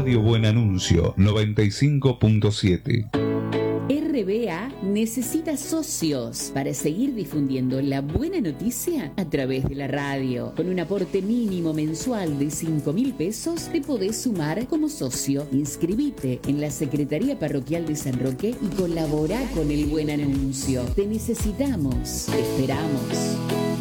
Radio Buen Anuncio 95.7. RBA necesita socios para seguir difundiendo la buena noticia a través de la radio. Con un aporte mínimo mensual de 5.000 pesos te podés sumar como socio. Inscribite en la Secretaría Parroquial de San Roque y colabora con el buen anuncio. Te necesitamos. Te esperamos.